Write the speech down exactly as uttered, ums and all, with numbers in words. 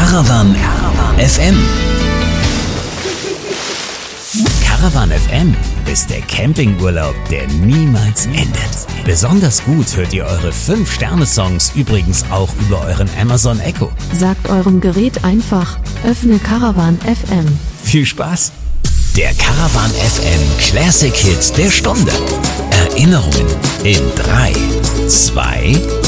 Caravan F M. Caravan F M ist der Campingurlaub, der niemals endet. Besonders gut hört ihr eure fünf Sterne Songs übrigens auch über euren Amazon Echo. Sagt eurem Gerät einfach, öffne Caravan F M. Viel Spaß! Der Caravan F M Classic Hit der Stunde. Erinnerungen in drei, zwei,